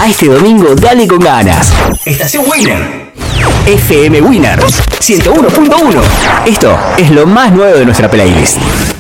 A este domingo dale con ganas. Estación Winner. FM Winner 101.1. Esto es lo más nuevo de nuestra playlist.